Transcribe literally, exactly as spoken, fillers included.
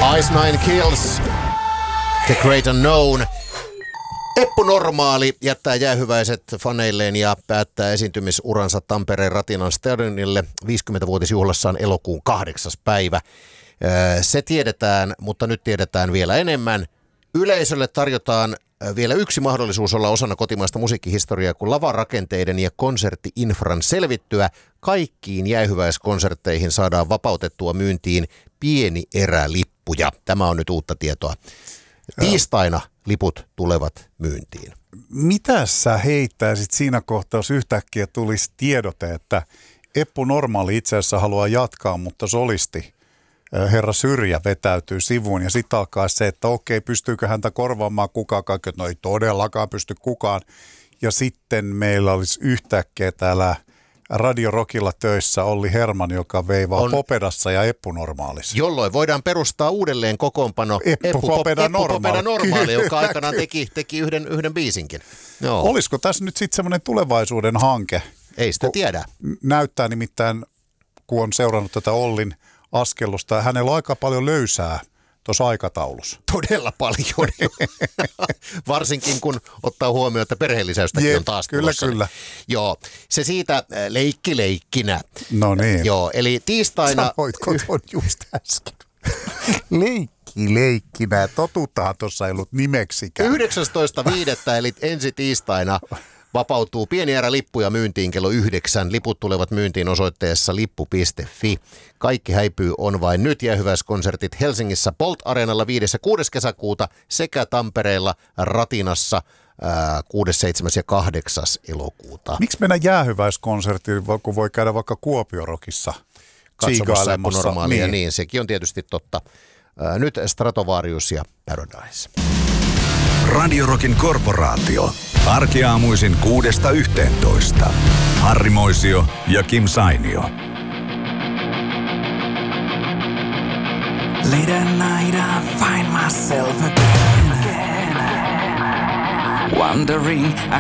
Ice Nine Kills, The Great Unknown. Eppu Normaali jättää jäähyväiset faneilleen ja päättää esiintymisuransa Tampereen Ratinan stadionille viisikymmentävuotisjuhlassaan elokuun kahdeksas päivä. Se tiedetään, mutta nyt tiedetään vielä enemmän. Yleisölle tarjotaan vielä yksi mahdollisuus olla osana kotimaista musiikkihistoriaa, kun lavarakenteiden ja konsertti-infran selvittyä kaikkiin jäähyväiskonsertteihin saadaan vapautettua myyntiin pieni erä lippuja. Tämä on nyt uutta tietoa. Tiistaina liput tulevat myyntiin. Mitä sä heittäisit siinä kohtaa, jos yhtäkkiä tulisi tiedote, että Eppu Normaali itse asiassa haluaa jatkaa, mutta solisti herra Syrjä vetäytyy sivuun ja sitten alkaa se, että okei, pystyykö häntä korvaamaan kukaan, kaikki, että no ei todellakaan pysty kukaan. Ja sitten meillä olisi yhtäkkiä täällä Radio Rockilla töissä Olli Herman, joka veivaa on Popedassa ja Eppu Normaalissa. Jolloin voidaan perustaa uudelleen kokoonpano Eppu, Eppu Popeda Eppu Normaali, Popeda Normaali joka aikanaan teki, teki yhden, yhden biisinkin. Joo. Olisiko tässä nyt sitten semmoinen tulevaisuuden hanke? Ei sitä tiedä. Näyttää nimittäin, kun on seurannut tätä Ollin askellusta, hänellä on aika paljon löysää tuossa aikataulussa. Todella paljon. Varsinkin kun ottaa huomioon, että perheellisäystäkin Jep, on taas kyllä, tulossa. kyllä. Joo, se siitä leikki leikkinä. No niin. Joo, eli tiistaina... Sanoitko tuon just äsken? Leikki leikkinä. Totutaan tuossa ei ollut nimeksikään. yhdeksästoista viidettä eli ensi tiistaina vapautuu pieni erä lippuja myyntiin kello yhdeksän. Liput tulevat myyntiin osoitteessa lippu piste fi. Kaikki häipyy on vain nyt. Jäähyväiskonsertit Helsingissä Bolt Areenalla viides ja kuudes kesäkuuta sekä Tampereella Ratinassa kuudes, seitsemäs ja kahdeksas elokuuta. Miksi mennä jäähyväiskonserttiin, kun voi käydä vaikka Kuopiorokissa katsomassa Eppu Normaalia? Niin. niin, sekin on tietysti totta. Nyt Stratovarius ja Paradise. Radio Rockin korporaatio. Arkiaamuisin kuudesta yhteentoista. Harri Moisio ja Kim Sainio. Late at night I find myself again, wondering